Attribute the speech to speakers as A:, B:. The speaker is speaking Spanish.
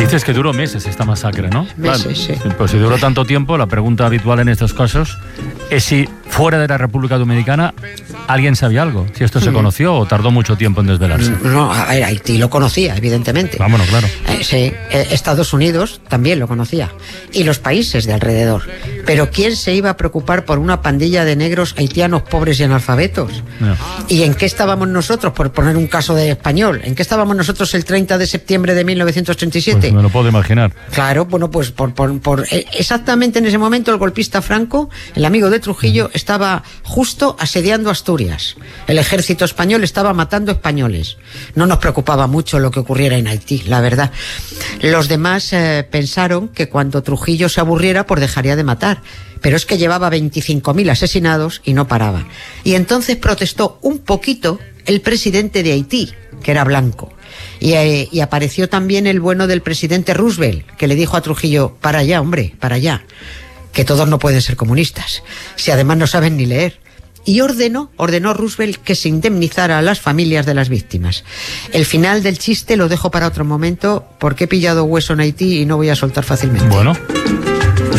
A: Dices que duró meses esta masacre, ¿no?
B: Meses,
A: claro.
B: sí.
A: Pues si duró tanto tiempo, la pregunta habitual en estos casos es si fuera de la República Dominicana alguien sabía algo, si esto se conoció o tardó mucho tiempo en desvelarse.
B: No, a ver, Haití lo conocía, evidentemente.
A: Vámonos, claro.
B: Sí, Estados Unidos también lo conocía. Y los países de alrededor. Pero ¿quién se iba a preocupar por una pandilla de negros haitianos pobres y analfabetos?
A: No.
B: ¿Y en qué estábamos nosotros, por poner un caso de español, en qué estábamos nosotros el 30 de septiembre de 1937?
A: Pues me lo puedo imaginar.
B: Claro, bueno, pues exactamente en ese momento el golpista Franco, el amigo de Trujillo, estaba justo asediando Asturias. El ejército español estaba matando españoles. No nos preocupaba mucho lo que ocurriera en Haití, la verdad. Los demás pensaron que cuando Trujillo se aburriera, pues dejaría de matar. Pero es que llevaba 25.000 asesinados y no paraba. Y entonces protestó un poquito el presidente de Haití, que era blanco. Y apareció también el bueno del presidente Roosevelt, que le dijo a Trujillo: para allá, hombre, para allá, que todos no pueden ser comunistas, si además no saben ni leer. Y ordenó Roosevelt que se indemnizara a las familias de las víctimas. El final del chiste lo dejo para otro momento, porque he pillado hueso en Haití y no voy a soltar fácilmente.
A: Bueno.